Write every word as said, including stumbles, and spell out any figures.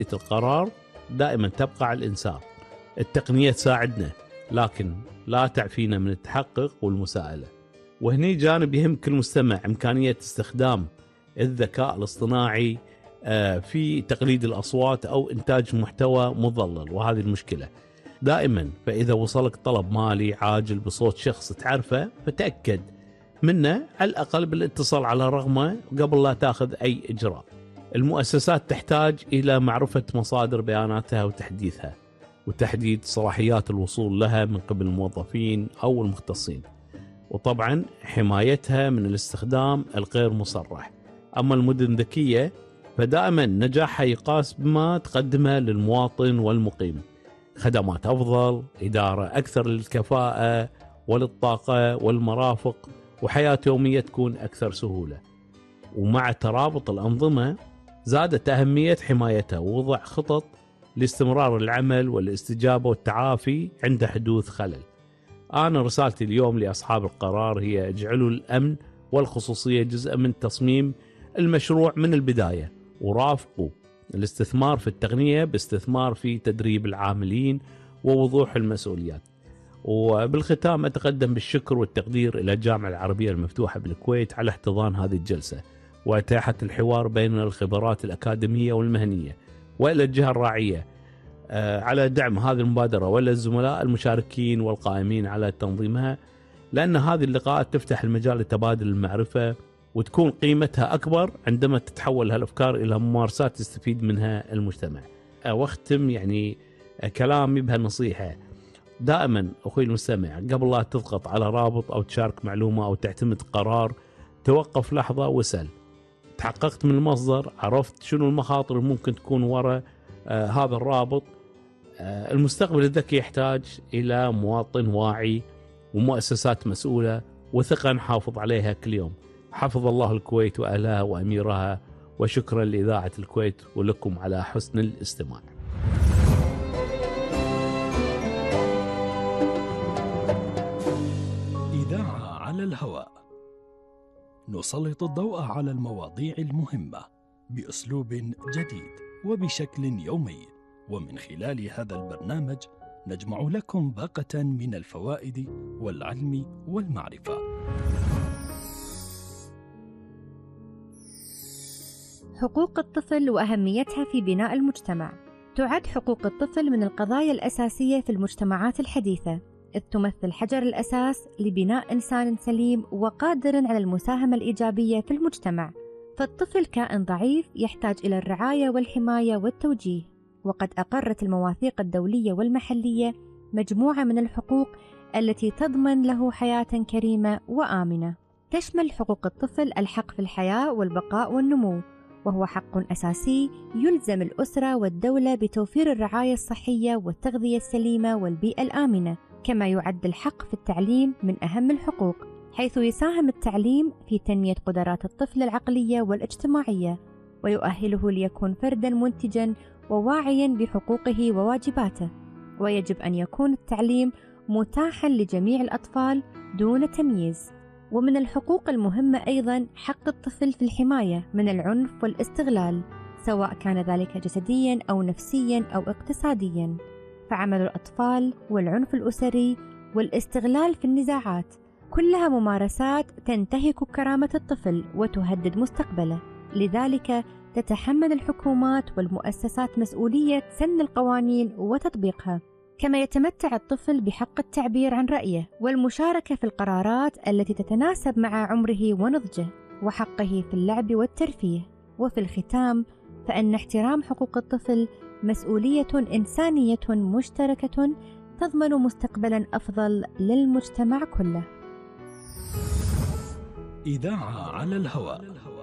القرار دائما تبقى على الإنسان. التقنية تساعدنا لكن لا تعفينا من التحقق والمساءلة. وهني جانب يهم كل مستمع، إمكانية استخدام الذكاء الاصطناعي في تقليد الأصوات أو إنتاج محتوى مضلل، وهذه المشكلة دائما. فإذا وصلك طلب مالي عاجل بصوت شخص تعرفه فتأكد منه على الأقل بالاتصال على رقمه قبل لا تأخذ أي إجراء. المؤسسات تحتاج إلى معرفة مصادر بياناتها وتحديثها وتحديد صلاحيات الوصول لها من قبل الموظفين أو المختصين، وطبعا حمايتها من الاستخدام الغير مصرح. أما المدن الذكية فدائما نجاحها يقاس بما تقدمه للمواطن والمقيم، خدمات أفضل، إدارة أكثر للكفاءة وللطاقة والمرافق، وحياة يومية تكون أكثر سهولة. ومع ترابط الأنظمة زادت أهمية حمايتها ووضع خطط لاستمرار العمل والاستجابة والتعافي عند حدوث خلل. أنا رسالتي اليوم لأصحاب القرار هي اجعلوا الأمن والخصوصية جزءا من تصميم المشروع من البداية، ورافقوا الاستثمار في التقنية باستثمار في تدريب العاملين ووضوح المسؤوليات. وبالختام أتقدم بالشكر والتقدير إلى الجامعة العربية المفتوحة بالكويت على احتضان هذه الجلسة وإتاحة الحوار بين الخبرات الأكاديمية والمهنية، وإلى الجهة الراعية على دعم هذه المبادرة، وإلى الزملاء المشاركين والقائمين على تنظيمها، لأن هذه اللقاءات تفتح المجال لتبادل المعرفة وتكون قيمتها أكبر عندما تتحول هالأفكار إلى ممارسات يستفيد منها المجتمع. واختم يعني كلامي بهالنصيحة: دائما أخوي المستمع قبل لا تضغط على رابط أو تشارك معلومة أو تعتمد قرار، توقف لحظة واسأل: تحققت من المصدر؟ عرفت شنو المخاطر اللي ممكن تكون وراء آه هذا الرابط؟ آه المستقبل الذكي يحتاج إلى مواطن واعي ومؤسسات مسؤولة وثقة نحافظ عليها كل يوم. حفظ الله الكويت وأهلها وأميرها، وشكرا لإذاعة الكويت ولكم على حسن الاستماع. إذاعة على الهواء، نسلط الضوء على المواضيع المهمة بأسلوب جديد وبشكل يومي، ومن خلال هذا البرنامج نجمع لكم باقة من الفوائد والعلم والمعرفة. حقوق الطفل وأهميتها في بناء المجتمع. تعد حقوق الطفل من القضايا الأساسية في المجتمعات الحديثة، إذ تمثل حجر الأساس لبناء إنسان سليم وقادر على المساهمة الإيجابية في المجتمع. فالطفل كائن ضعيف يحتاج إلى الرعاية والحماية والتوجيه، وقد أقرت المواثيق الدولية والمحلية مجموعة من الحقوق التي تضمن له حياة كريمة وآمنة. تشمل حقوق الطفل الحق في الحياة والبقاء والنمو، وهو حق أساسي يلزم الأسرة والدولة بتوفير الرعاية الصحية والتغذية السليمة والبيئة الآمنة. كما يعد الحق في التعليم من أهم الحقوق، حيث يساهم التعليم في تنمية قدرات الطفل العقلية والاجتماعية، ويؤهله ليكون فرداً منتجاً وواعياً بحقوقه وواجباته. ويجب أن يكون التعليم متاحاً لجميع الأطفال دون تمييز. ومن الحقوق المهمة أيضاً حق الطفل في الحماية من العنف والاستغلال، سواء كان ذلك جسدياً أو نفسياً أو اقتصادياً. فعمل الأطفال والعنف الأسري والاستغلال في النزاعات كلها ممارسات تنتهك كرامة الطفل وتهدد مستقبله. لذلك تتحمل الحكومات والمؤسسات مسؤولية سن القوانين وتطبيقها. كما يتمتع الطفل بحق التعبير عن رأيه والمشاركة في القرارات التي تتناسب مع عمره ونضجه، وحقه في اللعب والترفيه. وفي الختام، فإن احترام حقوق الطفل مسؤولية إنسانية مشتركة تضمن مستقبلا أفضل للمجتمع كله. إذاعة على الهواء.